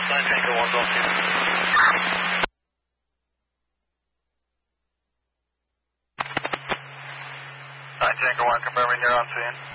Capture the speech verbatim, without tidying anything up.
nine Tango one's on scene. nine Tango one, confirming you're on scene.